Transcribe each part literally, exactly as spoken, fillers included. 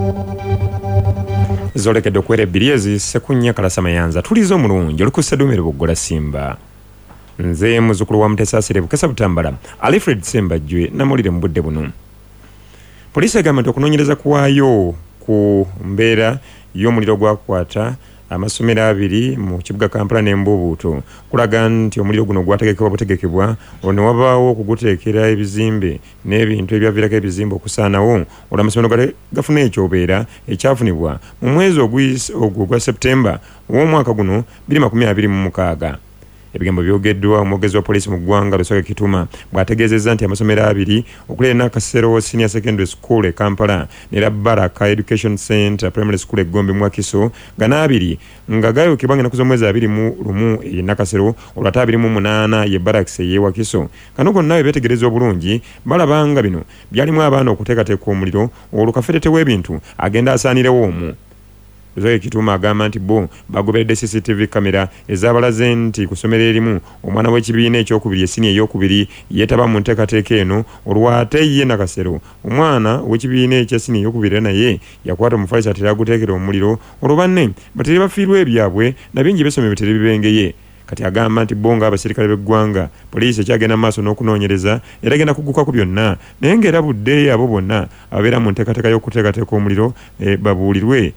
zolekedde okuwera ebbiri eziyise ku nnya Kalasa Mayanza tuliza omulungi olukusedumire buggola Simba nze muzukulu wa Mutesasire Bukesa Butambala Alfred Sembajjwe namulire mu budde buno. Poliisi egamba nti okunoonyereza kuwaayo ku mbeera y'omuliro gwakwata amasomero abiri mu kibuga Kampala n'Embuubuuto kulaga nti omuliro guno gwategekebwa butegekebwa ono wabaawo okuguteekera ebizimbe n'ebintu ebyaviirako ebizimbe okusaanawo olwo amasomero gafuna ekyobeera ekyafunibwa mu mwezi ogwo gwa Septemba w'omwaka guno bbiri makumi abiri mu mukaaga. Ebigambo byogeddwa omwogezi wa poliisi mu ggwanga Lusoga Kituma bw'ategeezezza nti amasomero abiri okuli Nakasero Senior Secondary School e Kampala ne Baraka Education Center Primary School e Gombe Mwakiso gana abiri nga gayokebwa ng'ennaku z'omwezi abiri mu lumu e Nakasero olwata abiri mu munaana ye Baraks ye Wakiso. Kano gonna bwe beetegereza obulungi balaba nga bino byalimu abaana okuteekateeka omuliro olwo kafeete w'ebintu agenda asaanirewo omu. Lusoga Kituma agamba nti bo bagoberedde C C T V kamera ezabalaze nti ku ssomero erimu omwana w'ekibiina ekyokubiri esini eyokubiri yeetaba mu nteekateeka eno olwate ye Nakasero omwana w'ekibiina ekyesini eyokubiri naye yakwata omufaliso atera aguteekera omuliro olwo banne bateri bafiirwa ebyabwe na bingi b'essomero biteri bibengeye. Kati agamba nti bo nga abasirikale b'eggwanga poliisi ekyagenda maaso n'okunoonyereza era genda kugguka ku byonna naye ng'erabudde abo bonna ababeera mu nteekateeka y'okuteekateeka omuliro e, babuulirwe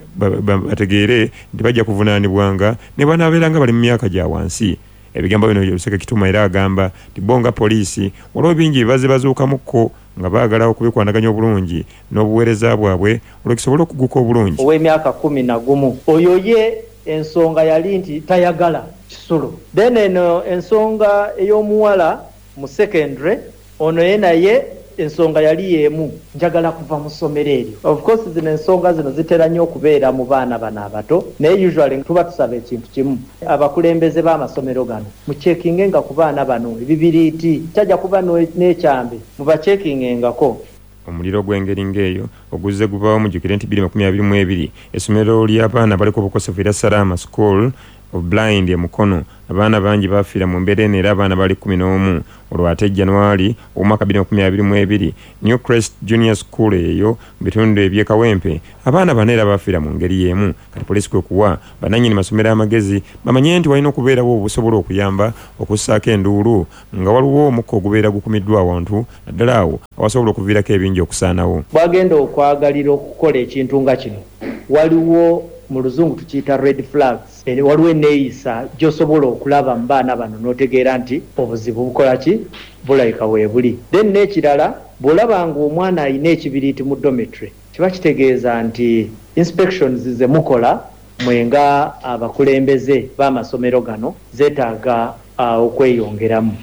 bategeere nti bajja kuvunaanibwanga ne banaabeera nga bali mu myaka gya wansi. Ebigambo bino Lusoga Kituma era agamba nti bo nga poliisi olwo bingi bibaze bazuukamukko nga baagala okubikwanaganya obulungi n'obuweereza bwabwe olwo kisobole okugguka obulungi. Ow'emyaka kumi na gumu oyo ye ensonga yali nti tayagala kisulo. Then eno ensonga ey'omuwala mu secondary ono ye naye ensonga yali yeemu njagala kuva mu ssomero eryo. Of course zino ensonga zino zitera nnyo okubeera mu baana bano abato naye usually tuba tusaba ekintu kimu abakulembeze b'amasomero gano mucekingenga ku baana bano ebibiriiti kyajja kuba n'ekyambe mubaceekingengako. Omuliro gw'engeri ng'eyo oguzze guvaawo mujjukire nti bbiri makumi abiri mu ebiri essomero ly'abaana baliko obukosefu era Salama School of Blind e Mukono abaana bangi bafiira mu mbeera eno era abaana bali kumi n'omu olwo ate January omwaka bbiri makumi abiri mu ebiri New Crest Junior School eyo mu bitundu eby'e Kawempe abaana bana era bafiira mu ngeri y'emu. Kati poliisi kwe kuwa bannannyini masomero amagezi bamanye nti walina okubeerawo obusobola okuyamba okussaako enduulu nga waliwo omukka ogubeera gukumiddwa awantu naddala awo awasobola okuviirako ebingi okusaanawo. Bwagenda okwagalira okukola ekintu nga kino waliwo mu luzungu tukiyita red flags. Eri waliwo enneeyisa gy'osobola okulaba mu baana bano n'otegeera nti obuzibu bukola ki bulabika we buli. Then n'ekirala bw'olaba ng'omwana alina ekibiriiti mu dormitory kiba kitegeeza nti inspections ze mukola mwe nga abakulembeze b'amasomero gano zeetaaga uh, okweyongeramu.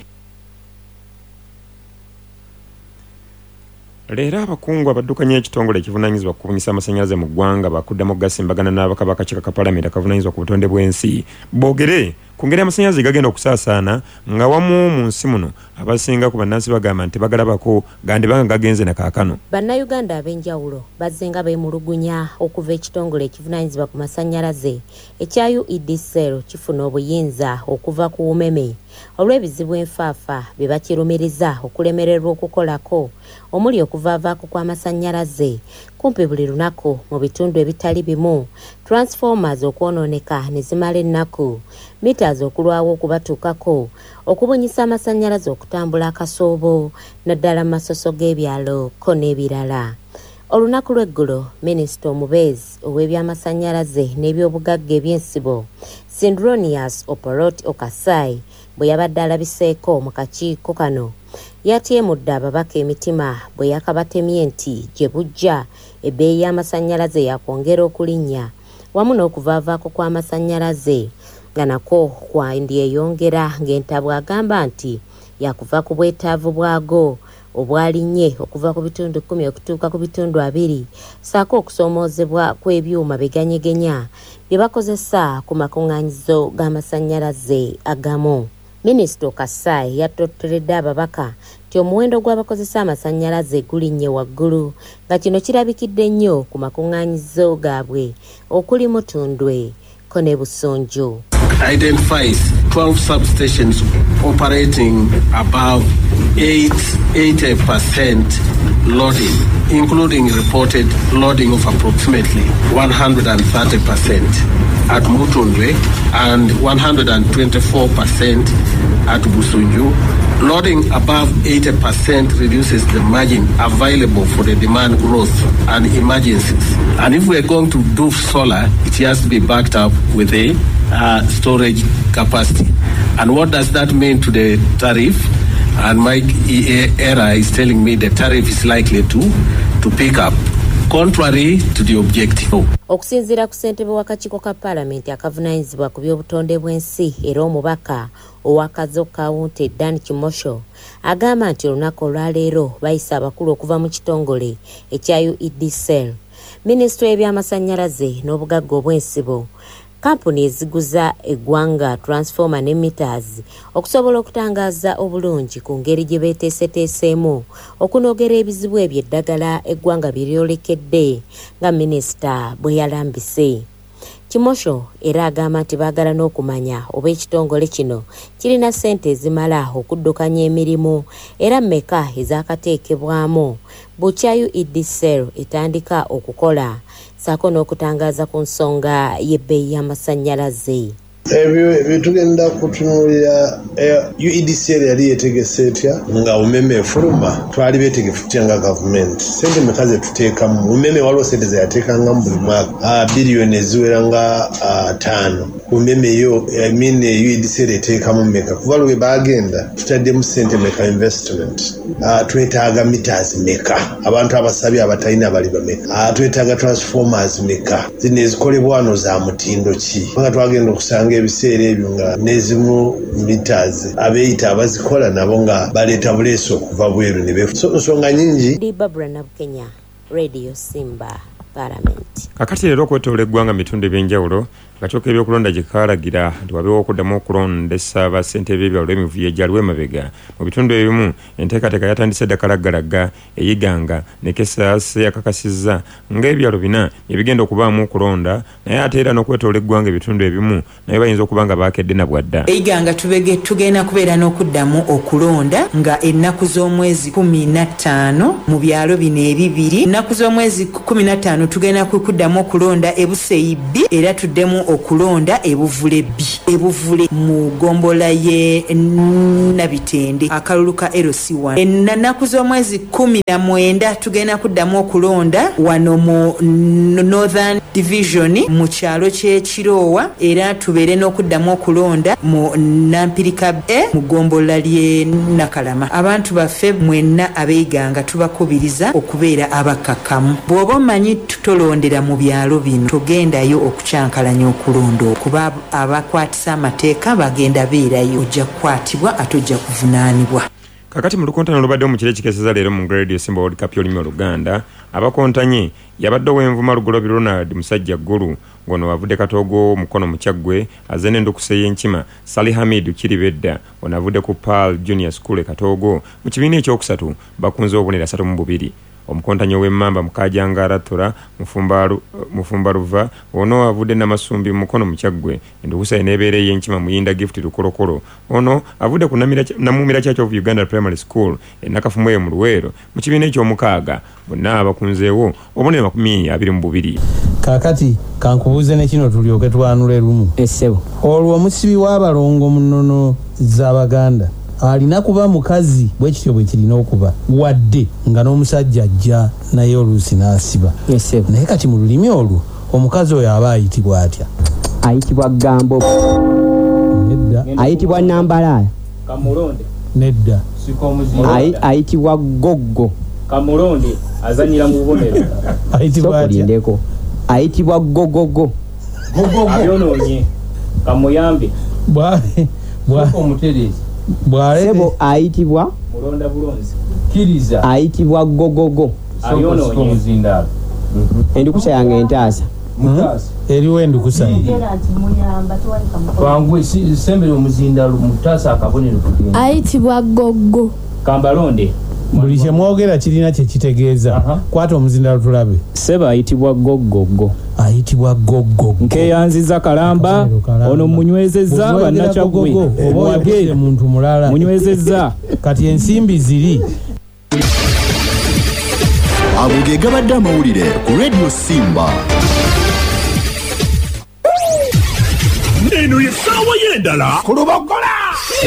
Leero abakungu abaddukanya ekitongole ekivunaanyizibwa ku kubunyisa amasannyalaze mu ggwanga bakuddamu gasimbagana n'abakaba akakiiko ka Paalamenti akavunaanyizibwa ku butonde bw'ensi boogere ku ngeri amasannyalaze gagenda okusaasaana nga wamu mu nsi muno abasinga ku bannansi bagamba nti bagalabako gandibanga gagenze na kaakano. Bannayuganda ab'enjawulo bazze nga beemulugunya okuva ekitongole ekivunaanyizibwa ku masannyalaze ekya U E D C E L kifuna obuyinza okuva ku umeme olw'ebizibu enfaafa bye bakirumiriza okulemererwa okukolako omuli okuvaavaako kw'amasannyalaze kumpi buli lunaku mu bitundu ebitali bimu, transformers okwonooneka ne zimala ennaku, meters okulwawo okubatuukako, okubunyisa amasannyalaze okutambula akasoobo naddala mu masoso g'ebyalo ko n'ebirala. Olunaku lw'eggulo minisita omubeezi ow'ebyamasannyalaze n'ebyobugagga eby'ensibo Sindronius Oporot Okasai bwe yabadde alabiseeko mu kakiiko kano yatyemudde ababaka emitima bwe yakabatemye nti gye bujja ebbeeyi y'amasannyalaze yakwongera okulinnya wamu n'okuvaavaako kw'amasannyalaze nga nako kwandyeyongera ng'entabwe agamba nti yakuva ku bwetaavu bwago obwalinnye okuva ku bitundu kumi okutuuka ku bitundu abiri saako okusoomoozebwa kw'ebyuma biganyegenya bye bakozesa ku makuŋŋaanyizo g'amasannyalaze agamu. Minisita Okasai yattotteredde ababaka nti omuwendo gw'abakozesa amasannyalaze gulinnye waggulu nga kino kirabikidde nnyo ku makuŋŋaanyizo gaabwe okuli Mutundwe ko ne Busonjo. Identifies twelve substations operating above eighty percent loading, including reported loading of approximately one hundred thirty percent at Mutundwe and one hundred twenty-four percent at Busunju. Loading above eighty percent reduces the margin available for the demand growth and emergencies. And if we're going to do solar, it has to be backed up with a uh, storage capacity. And what does that mean to the tariff? And Mike Era is telling me the tariff is likely to, to pick up, contrary to the objective. Okusinziira ku ssentebe w'akakiiko ka paalamenti akavunaanyizibwa ku by'obutonde bw'ensi era omubaka ow'akazo kawunti Dan Kimosho agamba nti olunaku olwaleero bayisa abakulu okuva mu kitongole ekya U E D C E L, minisitule y'ebyamasannyalaze n'obugagga obw'ensibo, kampuni eziguza eggwanga transformer ne meters okusobola okutangaaza obulungi ku ngeri gye beeteeseteeseemu okunogera ebizibu ebyo eddagala eggwanga bye lyolekedde nga minisita bwe yalambise. Kimosho era agamba nti baagala n'okumanya oba ekitongole kino kirina ssente ezimala okuddukanya emirimu era mmeka ezaakateekebwamu bukya U E D C E L etandika okukola saako n'okutangaaza ku nsonga y'ebbeeyi y'amasannyalaze. ebyo ebitugenda kutunuulira U E D C E L yali yetegese etya nga umeme efuluma twali betegefu tutya nga gavumenti sente meka ze tuteekamu umeme waliwo sente ze yateekangamu buli mwaka biliyoni eziwera nga ttaano umeme yo emine U E D C E L eteekamu meka kuba lwe baagenda tutaddemu sente meka investment twetaaga meters meka abantu abasabye abatalina bali bameka twetaaga transformers meka zino ezikolebwa wano za mutindo ki nga twagenda okusanga ebiseera ebyo nga nezimu meters abeeyita abazikola nabo nga baleeta buleesi okuva bweru ne befu nsonga nyingi. Ndi Barbara Nabukenya, Radio Simba, Parliament. Kakati leero okwetoola eggwanga mitundu ebyenjawulo akatooka ebyokulonda gye kaalagira nti wabeewo okuddamu okulondesa bassentebe b'ebyalo emivuyo egyaliwo emabega mu bitundu ebimu enteekateeka yatandise ddakalaggalaga eyiganga ne Kesaase yakakasizza ng'ebyalo bina ebigenda okubaamu okulonda naye ate era n'okwetoola eggwanga ebitundu ebimu naye bayinza okuba nga baakedde na bwadda. Eyiganga tubege tugenda kubeera n'okuddamu okulonda nga ennaku z'omwezi kumi na ttaano mu byalo bino ebibiri, ennaku z'omwezi kumi na ttaano tugenda kuddamu okulonda ebuseyibi era tuddemu okulonda ebuvule B ebuvule mu gombola ye Nabitende akalulu ka L C one. Ennaku z'omwezi kumi na mwenda tugenda kuddamu okulonda wano mu Northern Division mu kyalo ky'Ekiroowa era tubeere n'okuddamu okulonda mu Nampirika B mu gombola lye Nakalama. Abantu baffe mwenna abeeyiganga tubakubiriza okubeera abakakamu. Bw'oba omanyi tutolondera mu byalo bino togendayo okucyankalanya okulonda okuba abakwatisa amateeka bagenda beerayo ojja kukwatibwa ate ojja kuvunaanibwa. Kakati mu lukontana olubaddewo mu kiro ekikeeseza leero mu Radio Simba World Cup y'olulimi Oluganda abakontanye yabadde ow'envuma Lugolobi Ronald musajja ggulu ngono wavudde Katoogo mukono mukyagwe azze n'endokuse y'enkima Sali Hamid Kiribedda ono avudde ku Pearl Junior School e Katoogo mu kibiina ekyokusatu bakunze obubonero asatu mu bubiri. Omukontanye w'emmamba Mukajanga Aratora mufumbaru mufumbaruva ono avudde Namasumbi mukono mukyagwe endukusa eneebeera y'enkima Muyinda Gift Lukolokolo ono avudde ku Namumira Church of Uganda Primary School enakafumu eyo mu Luweero mu kibiina eky'omukaaga bonna abakunzeewo obubonero makumi abiri mu bubiri. Kakati kankubuuze ne kino tulyoke twanule lumu essebo olwo omusibi w'abalongo mu nnono z'Abaganda alina kuba mukazi bwe kityo bwe kirina okuba wadde nga n'omusajja ajja naye oluusi n'asiba. Naye kati mu lulimi olwo omukazi oyo aba ayitibwa atya? Ayitibwa Gambo. Nedda. Ayitibwa Nambalaaya. Kamulonde. Nedda. Ayitibwa ayitibwa Goggo. Kamulonde azanyira mu bubonero. Ayitibwa atya? Ndeko. Ayitibwa Gogogo. Gogogo. Abyononye. Kamuyambe. Bwa bwa omuterezi. Sebo ayitibwa Mulonda Bulonzi. Kiriza ayitibwa Gogogo. Abyononye muzindalo. Endukusa yange entaasa. Mutaasa. Eriwe endukusa. Bangwe sembere omuzindalo mutaasa akabonero kugenda. Ayitibwa Goggo. Kambalonde. buli kyemwogera kirina kyekitegeeza kwata omuzindalo tulabe seba ayitibwa goggogo ayitibwa goggogo nkeyanziza kalamba ono munywezezza bannakyagwe obwagere muntu mulala munywezezza kati ensimbi ziri ago ge gabadde amawulire ku Radio Simba. Eno ye ssaawa y'endala ku Lubogola.